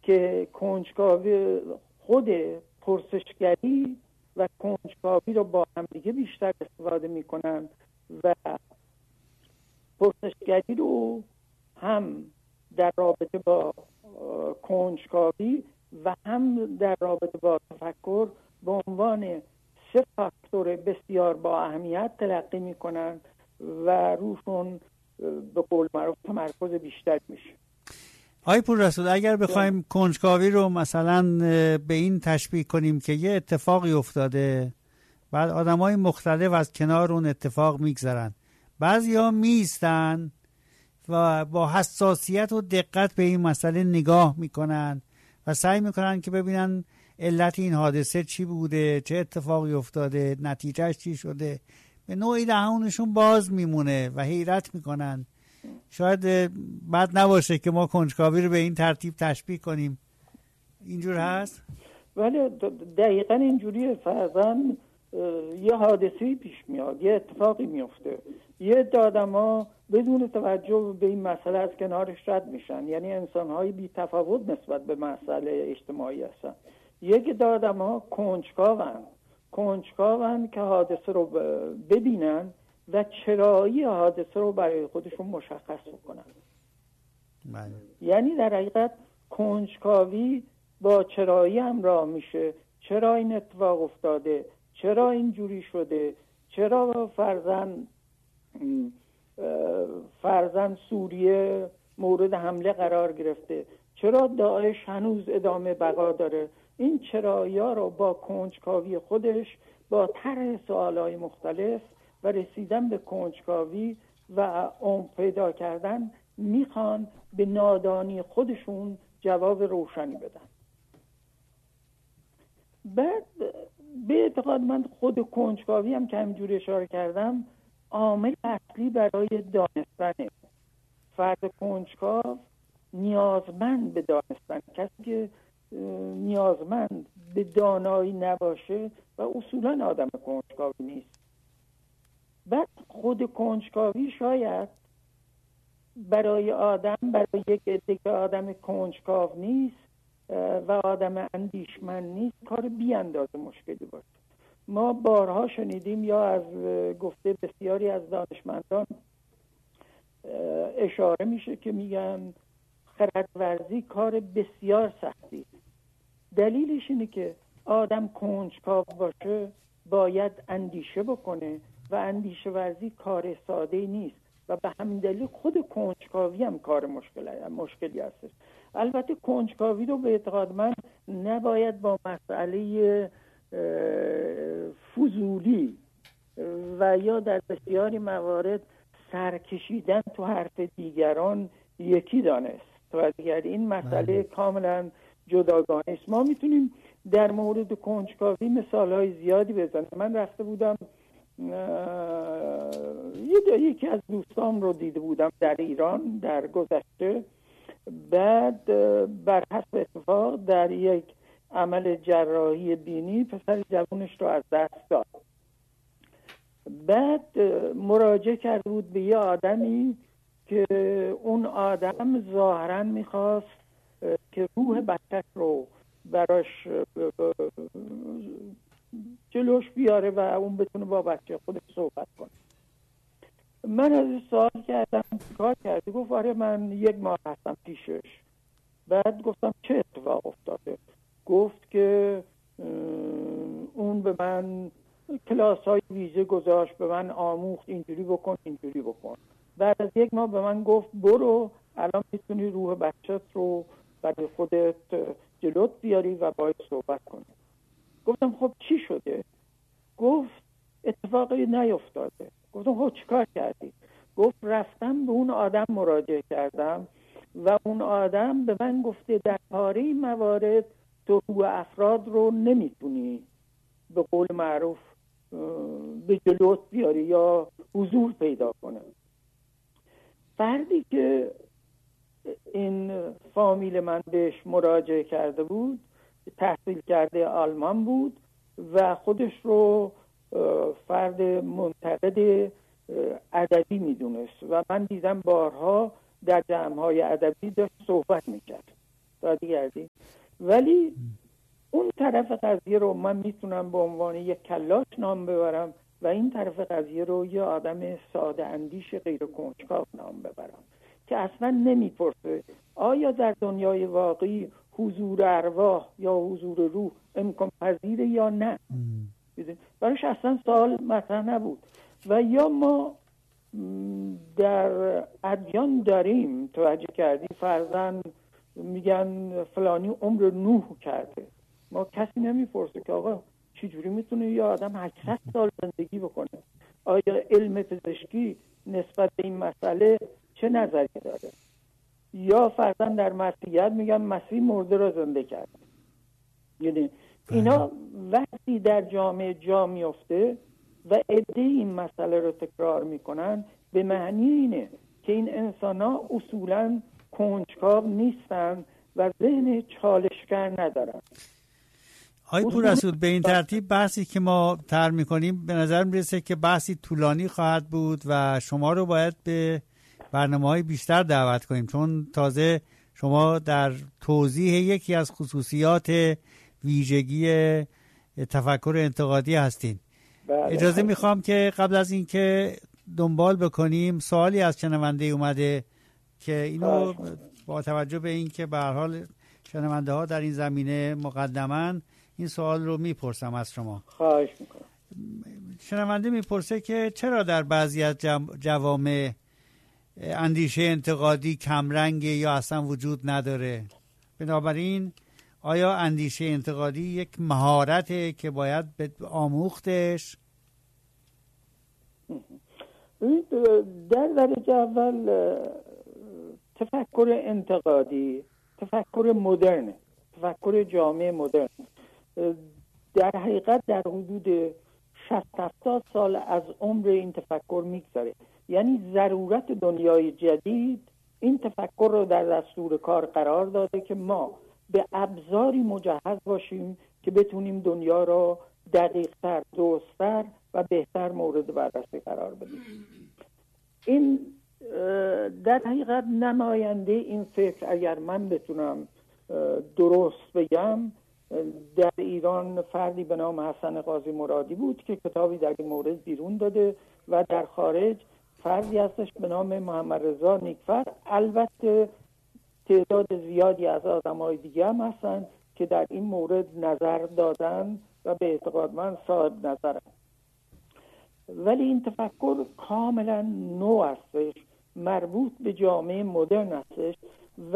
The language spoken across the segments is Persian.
که کنجکاوی خود پرسشگری و کنجکاوی رو با هم دیگه بیشتر استفاده میکنن و پرسشگری رو هم در رابطه با کنجکاوی و هم در رابطه با تفکر به عنوان 3 فاکتور بسیار با اهمیت تلقی میکنن و روشون به قول معروف تمرکز بیشتر میشه. آقای پوررسول، اگر بخوایم کنجکاوی رو مثلا به این تشبیه کنیم که یه اتفاقی افتاده، بعد آدمای مختلف از کنار اون اتفاق میگذرن، بعضیا میستن و با حساسیت و دقت به این مسئله نگاه میکنن و سعی میکنن که ببینن علت این حادثه چی بوده، چه اتفاقی افتاده، نتیجهش چی شده. به نوعی دهانشون باز میمونه و حیرت میکنن. شاید بد نباشه که ما کنجکاوی رو به این ترتیب تشبیه کنیم. اینجور هست؟ ولی دقیقا اینجوریه. فرضاً یه حادثه‌ای پیش میاد، یه اتفاقی میفته، یه آدم‌ها بدون توجه به این مسئله از کنارش رد میشن، یعنی انسان‌های بی تفاوت نسبت به مسئله اجتماعی هستن. یک آدم‌ها کنجکاون که حادثه رو ببینن و چرایی حادثه رو برای خودشون مشخص بکنن. یعنی در حقیقت کنجکاوی با چرایی همراه میشه. چرا این اتفاق افتاده؟ چرا اینجوری شده؟ چرا فرضاً سوریه مورد حمله قرار گرفته؟ چرا داعش هنوز ادامه بقا داره؟ این چرایی‌ها رو با کنجکاوی خودش، با طرح سوالای مختلف و رسیدن به کنجکاوی و عمق پیدا کردن میخوان به نادانی خودشون جواب روشنی بدن. بعد به اعتقاد من خود کنجکاوی هم که همینجوری اشاره کردم عامل اصلی برای دانستنه. فرد کنجکاو نیازمند به دانستن. کسی که نیازمند به دانایی نباشه و اصولا آدم کنجکاوی نیست. بعد خود کنجکاوی شاید برای یک عده که آدم کنجکاو نیست و آدم اندیشمند نیست کار بی اندازه مشکلی باشه. ما بارها شنیدیم یا از گفته بسیاری از دانشمندان اشاره میشه که میگن خردورزی کار بسیار سختی. دلیلش اینه که آدم کنجکاو باشه باید اندیشه بکنه و اندیشه ورزی کار ساده نیست و به همین دلیل خود کنجکاوی هم کار مشکلی هست. البته کنجکاوی رو به اعتقاد من نباید با مسئله فضولی و یا در بسیاری موارد سرکشیدن تو حرف دیگران یکی دانست. و دیگر این مسئله کاملا جداگانه است. ما میتونیم در مورد کنجکاوی مثالهای زیادی بزنیم. من رفته بودم یکی از دوستام رو دیده بودم در ایران در گذشته. بعد بر حسب اتفاق در یک عمل جراحی بینی پسر جوانش رو از دست داد. بعد مراجعه کرده بود به یه آدمی که اون آدم ظاهراً میخواست که روح بچه‌ش رو براش جلوش بیاره و اون بتونه با بچه خودش صحبت کنه. من از سوال کردم کار کردی؟ گفت آره من 1 ماه هستم پیشش. بعد گفتم چه اتفاق افتاده؟ گفت که اون به من کلاس‌های ویژه گذاشت، به من آموخت اینجوری بکن اینجوری بکن. بعد از 1 ماه به من گفت برو الان میتونی روح بچت رو برای خودت جلوت بیاری و باید صحبت کنی. گفتم خب چی شده؟ گفت اتفاقی نیفتاده. گفتم خب چیکار کردی؟ گفت رفتم به اون آدم مراجعه کردم و اون آدم به من گفته در پاره موارد تو روح افراد رو نمیتونی به قول معروف به جلوت بیاری یا حضور پیدا کنه. فردی که این فامیل من بهش مراجعه کرده بود تحصیل کرده آلمان بود و خودش رو فرد منتقد ادبی میدونست و من دیدم بارها در جمع‌های ادبی داشت صحبت میکرد. دادیگردی. ولی اون طرف قضیه رو من میتونم به عنوان یک کلاش نام ببرم و این طرف قضیه رو یه آدم ساده اندیش غیر کنجکاو نام ببرم که اصلا نمیپرسه آیا در دنیای واقعی حضور ارواح یا حضور روح امکان پذیره یا نه. براش اصلا سوال مطرح نبود. و یا ما در ادیان داریم توجه کردی فرضاً میگن فلانی عمر نوح کرده، ما کسی نمیپرسه که آقا چجوری میتونه یه آدم 800 سال زندگی بکنه، آیا علم پزشکی نسبت به این مسئله چه نظری داره. یا فرضاً در مسیحیت میگن مسیح مرده را زنده کرد. یعنی اینا وقتی در جامعه جا میفته و عده این مسئله رو تکرار میکنن، به معنی اینه که این انسان‌ها اصولاً کنجکاو نیستن و ذهن چالشگر ندارن. آقای پوررسول، به این ترتیب بحثی که ما طرح میکنیم به نظر میرسه که بحثی طولانی خواهد بود و شما رو باید به برنامه‌های بیشتر دعوت کنیم، چون تازه شما در توضیح یکی از خصوصیات ویژگی تفکر انتقادی هستین. اجازه میخوام که قبل از اینکه دنبال بکنیم سوالی از شنونده اومده که اینو با توجه به این که به هر حال شنونده ها در این زمینه مقدماً این سوال رو میپرسم از شما. خواهش میکنم. شنونده میپرسه که چرا در بعضی از جوامع اندیشه انتقادی کمرنگ یا اصلا وجود نداره؟ بنابراین آیا اندیشه انتقادی یک مهارته که باید آموختش؟ در درجه اول تفکر انتقادی تفکر مدرن، تفکر جامعه مدرن در حقیقت در حدود 60-70 سال از عمر این تفکر میگذره. یعنی ضرورت دنیای جدید این تفکر رو در دستور کار قرار داده که ما به ابزاری مجهز باشیم که بتونیم دنیا رو دقیق‌تر، درست‌تر و بهتر مورد بررسی قرار بدیم. این در حقیقت نماینده این فکر، اگر من بتونم درست بگم، در ایران فردی به نام حسن قاضی مرادی بود که کتابی در این مورد بیرون داده و در خارج فردی هستش به نام محمد رضا نیکفر. البته تعداد زیادی از آدمای دیگه هم هستن که در این مورد نظر دادن و به اعتقاد من صاحب نظرن. ولی این تفکر کاملا نو هستش، مربوط به جامعه مدرن هستش و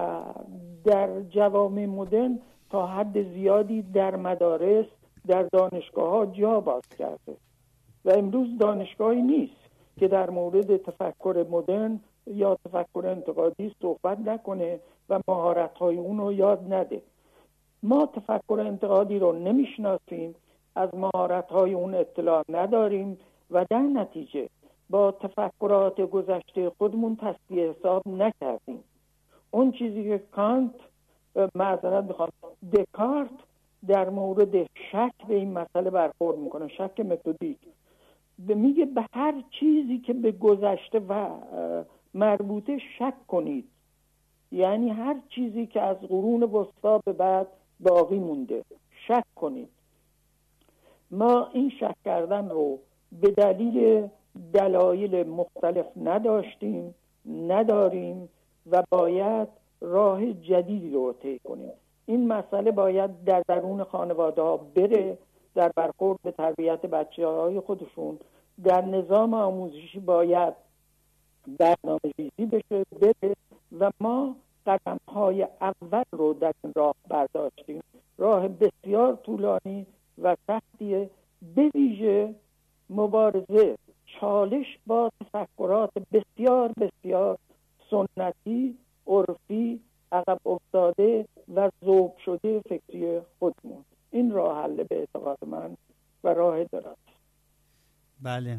در جوامع مدرن تا حد زیادی در مدارس، در دانشگاه ها جا باز کرده و امروز دانشگاهی نیست که در مورد تفکر مدرن یا تفکر انتقادی صحبت نکنه و مهارت‌های اون رو یاد نده. ما تفکر انتقادی رو نمیشناسیم، از مهارت‌های اون اطلاع نداریم و در نتیجه با تفکرات گذشته خودمون تصفیه حساب نکردیم. اون چیزی که کانت، معذرت میخوام، دکارت در مورد شک به این مسئله برخورد میکنه، شک متدیک، میگه به هر چیزی که به گذشته و مربوطه شک کنید. یعنی هر چیزی که از قرون وسطا به بعد باقی مونده شک کنید. ما این شک کردن رو به دلایل مختلف نداشتیم، نداریم و باید راه جدیدی رو طی کنیم. این مسئله باید در درون خانواده ها بره، در برخورد به تربیت بچه‌های خودشون، در نظام آموزشی باید برنامه‌ریزی بشه بره و ما قدم‌های اول رو در این راه برداشتیم. راه بسیار طولانی و سختیه، به ویژه مبارزه، چالش با تفکرات بسیار بسیار سنتی، عرفی، عقب افتاده و ذوب شده فکری خودمون. این راه حل به اعتقاد من و راه دراز. بله،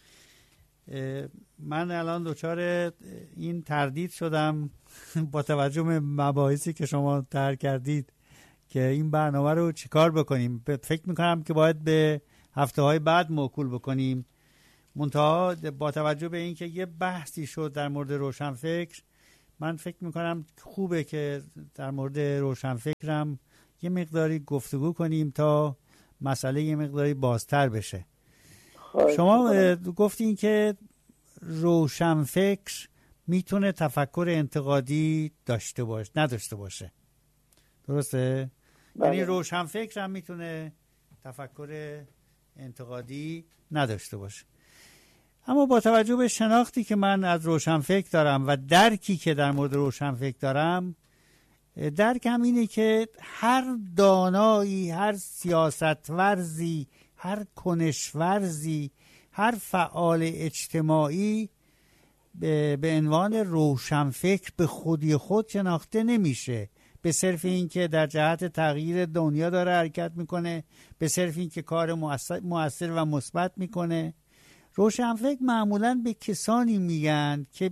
من الان دچار این تردید شدم با توجه به مباحثی که شما طرح کردید که این برنامه رو چیکار بکنیم. فکر میکنم که باید به هفته‌های بعد موکول بکنیم. منتها با توجه به اینکه یه بحثی شد در مورد روشنفکر، من فکر میکنم خوبه که در مورد روشنفکرم یه مقداری گفتگو کنیم تا مسئله یه مقداری بازتر بشه. شما گفتین که روشنفکر میتونه تفکر انتقادی نداشته باشه، درسته؟ یعنی روشنفکر هم میتونه تفکر انتقادی نداشته باشه. اما با توجه به شناختی که من از روشنفکر دارم و درکی که در مورد روشنفکر دارم، درکم اینه که هر دانایی، هر سیاستورزی، هر کنشورزی، هر فعال اجتماعی به عنوان روشنفکر به خودی خود شناخته نمیشه، به صرف این که در جهت تغییر دنیا داره حرکت میکنه، به صرف این که کار مؤثر و مثبت میکنه. روشنفکر معمولاً به کسانی میگن که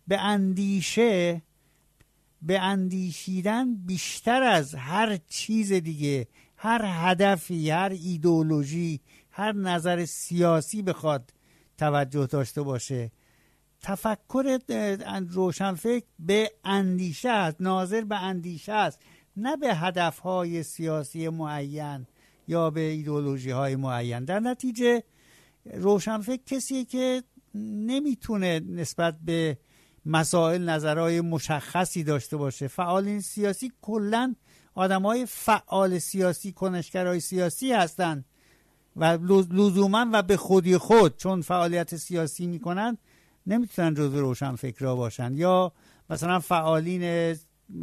به اندیشیدن بیشتر از هر چیز دیگه، هر هدفی، هر ایدئولوژی، هر نظر سیاسی بخواد توجه داشته باشه. تفکر روشنفکر به اندیشه است، ناظر به اندیشه است، نه به هدفهای سیاسی معین یا به ایدئولوژی‌های معین. در نتیجه روشنفکر کسیه که نمیتونه نسبت به مسائل نظرهای مشخصی داشته باشه. فعالین سیاسی کلن آدمای فعال سیاسی، کنشگرای سیاسی هستن و لزوما و به خودی خود چون فعالیت سیاسی میکنن نمیتونن جزو روشنفکرها باشن. یا مثلا فعالین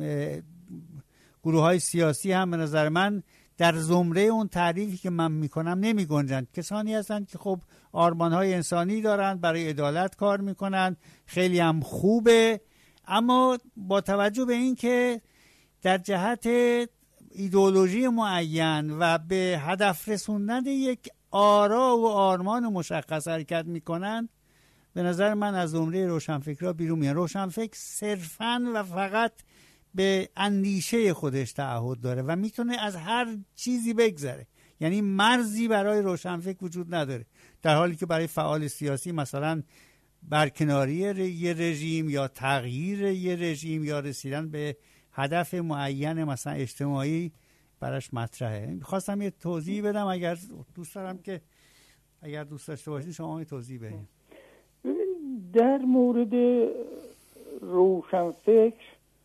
گروه های سیاسی هم به نظر من در زمره اون تعریفی که من میکنم نمی گنجند. کسانی هستن که خب آرمانهای انسانی دارن، برای عدالت کار میکنن، خیلی هم خوبه، اما با توجه به این که در جهت ایدئولوژی معین و به هدف رسوندن یک آرا و آرمان مشخص حرکت میکنن، به نظر من از زمره روشنفکرها بیرون میان. روشنفکر صرفاً و فقط به اندیشه خودش تعهد داره و میتونه از هر چیزی بگذره، یعنی مرزی برای روشنفکر وجود نداره، در حالی که برای فعال سیاسی مثلا برکناری یه رژیم یا تغییر یه رژیم یا رسیدن به هدف معین مثلا اجتماعی براش مطرحه. میخواستم یه توضیح بدم، اگر دوست داشته باشید شما یه توضیح بدید. در مورد روشنفکر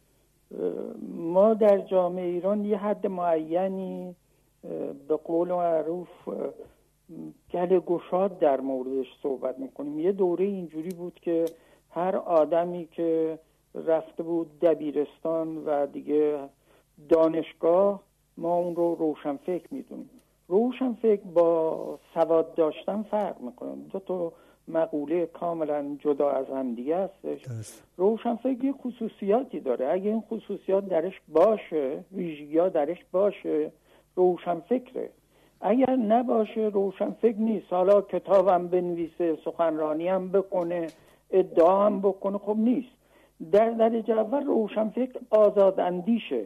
ما در جامعه ایران یه حد معینی به قول معروف گله گشاد در موردش صحبت میکنیم. یه دوره اینجوری بود که هر آدمی که رفته بود دبیرستان و دیگه دانشگاه ما اون رو روشنفکر میدونیم. روشنفکر با سواد داشتن فرق میکنه، دو تا مقوله کاملا جدا از هم دیگه هستش. روشنفکر یه خصوصیاتی داره، اگه این خصوصیات درش باشه، ویژگی‌ها درش باشه، روشنفکره. اگر نباشه روشنفکر نیست. حالا کتابم بنویسه، سخنرانی هم بکنه، ادعا هم بکنه، خب نیست. در درجه اول روشنفکر آزاداندیشه،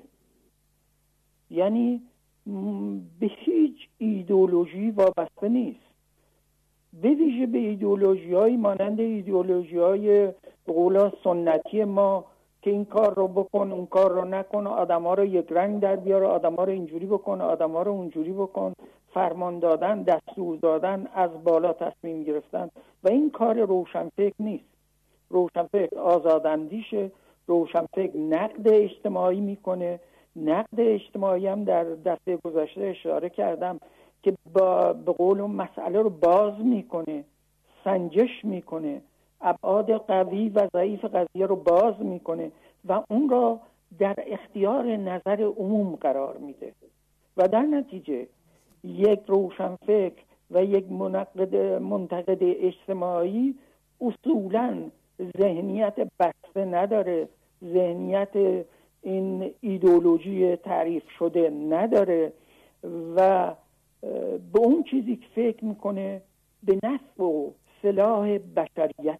یعنی به هیچ ایدئولوژی وابسته نیست، به ویژه به ایدئولوژی‌های مانند ایدئولوژی‌های به قول سنتی ما که این کار رو بکن اون کار رو نکن، آدم‌ها رو یک رنگ در بیاره، آدم‌ها رو اینجوری بکن، آدم‌ها رو اونجوری بکن، فرمان دادن، دستور دادن، از بالا تصمیم گرفتن، و این کار روشنفکر نیست. روشنفکر آزاداندیشه، روشنفکر نقد اجتماعی میکنه. نقد اجتماعی هم در دفعه گذشته اشاره کردم که به قول مسئله رو باز میکنه، سنجش میکنه، ابعاد قوی و ضعیف قضیه رو باز میکنه و اون را در اختیار نظر عموم قرار میده و در نتیجه یک روشنفکر و یک منتقد اجتماعی اصولاً ذهنیت بسته نداره، ذهنیت این ایدئولوژی تعریف شده نداره و به اون چیزی که فکر میکنه به نفع و صلاح بشریت،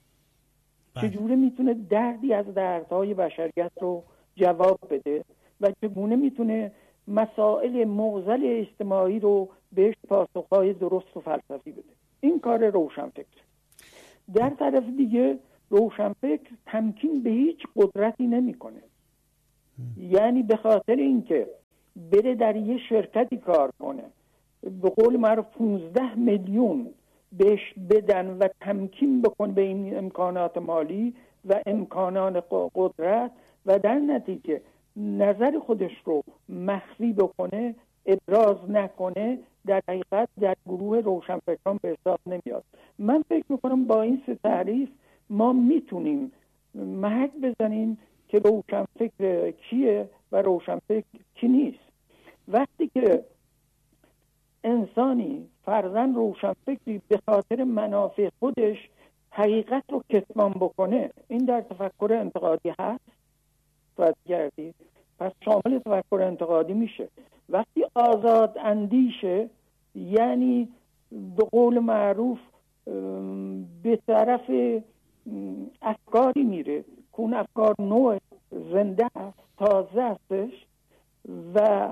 چجوره میتونه دردی از دردهای بشریت رو جواب بده و چگونه میتونه مسائل معضل اجتماعی رو بهش پاسخهای درست و فلسفی بده. این کار روشنفکر. در طرف دیگه روشنفکر تمکین به هیچ قدرتی نمیکنه. یعنی به خاطر اینکه بره در یه شرکتی کار کنه، به قول معروف 15 میلیون بهش بدن و تمکین بکنه به این امکانات مالی و امکانات قدرت و در نتیجه نظر خودش رو مخفی بکنه، ابراز نکنه، در حقیقت در گروه روشنفکران به حساب نمیاد. من فکر میکنم با این سه تعریف ما میتونیم محک بزنیم که روشنفکر کیه و روشنفکر کی نیست. وقتی که انسانی فرضاً روشنفکری به خاطر منافع خودش حقیقت رو کتمان بکنه، این در تفکر انتقادی هست. باید گردید پس شامل تفکر انتقادی میشه. وقتی آزاد اندیشه، یعنی به قول معروف به طرف افکاری میره که اون افکار نوع زنده است، تازه هستش و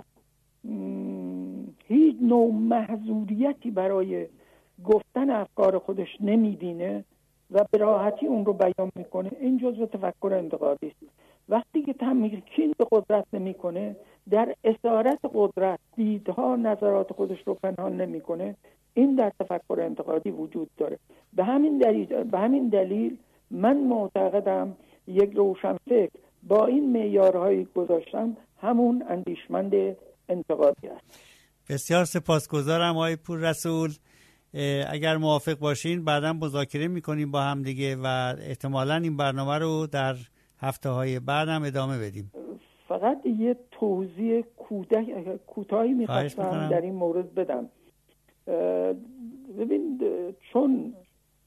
هیچ نوع محظوریتی برای گفتن افکار خودش نمیبینه و به راحتی اون رو بیان میکنه، این جزء تفکر انتقادی است. وقتی که تمکین به قدرت نمیکنه، در اسارت قدرت دیدها نظرات خودش رو پنهان نمیکنه، این در تفکر انتقادی وجود داره. به همین دلیل من معتقدم یک روشنفکر با این معیارهایی گذاشتم همون اندیشمند انتقادی است. بسیار سپاسگزارم آقای پوررسول. اگر موافق باشین بعداً مذاکره میکنیم با هم دیگه و احتمالاً این برنامه رو در هفته‌های بعدم ادامه بدیم. فقط یه توضیح کوتاهی میخواستم در این مورد بدم. ببین، چون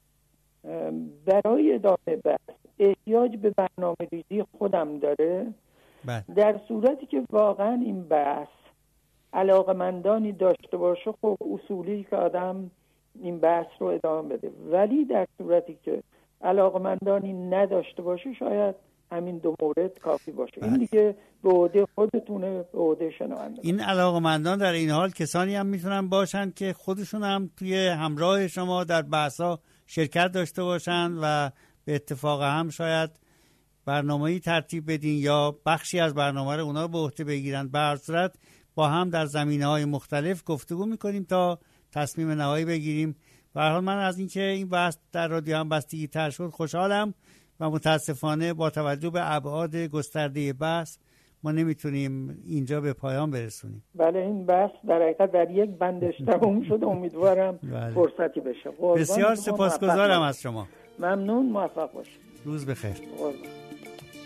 برای ادامه بحث احتیاج به برنامه‌ریزی خودم داره، در صورتی که واقعا این بحث علاقمندانی داشته باشه، خب اصولی که آدم این بحث رو ادامه بده، ولی در صورتی که علاقمندانی نداشته باشه شاید همین دو مورد کافی باشه. این دیگه به عهده خودتونه، به عهده شنونده. این علاقمندان در این حال کسانی هم میتونن باشن که خودشون هم توی همراه شما در بحثا شرکت داشته باشن و به اتفاق هم شاید برنامه‌ای ترتیب بدین یا بخشی از برنامه رو اونا به عهده بگیرن. به هر صورت با هم در زمینه‌های مختلف گفتگو می‌کنیم تا تصمیم نهایی بگیریم. به هر حال من از اینکه این بحث در رادیو هم بستگی تر شد خوشحالم و متاسفانه با توجه به ابعاد گسترده بحث ما نمیتونیم اینجا به پایان برسونیم. بله، این بحث در حقیقت در یک بندش تموم شد. امیدوارم فرصتی بشه. بسیار سپاسگزارم از شما. ممنون، موفق باشید. روز بخیر.